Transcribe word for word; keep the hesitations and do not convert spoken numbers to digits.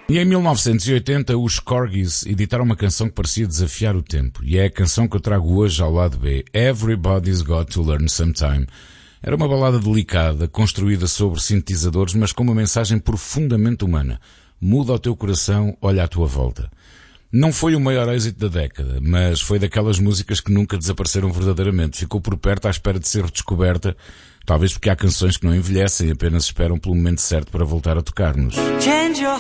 E em mil novecentos e oitenta os Corgis editaram uma canção que parecia desafiar o tempo, e é a canção que eu trago hoje ao lado B, Everybody's Got to Learn Sometime. Era uma balada delicada, construída sobre sintetizadores, mas com uma mensagem profundamente humana. Muda o teu coração, olha à tua volta. Não foi o maior êxito da década, mas foi daquelas músicas que nunca desapareceram verdadeiramente. Ficou por perto à espera de ser redescoberta, talvez porque há canções que não envelhecem e apenas esperam pelo momento certo para voltar a tocar-nos.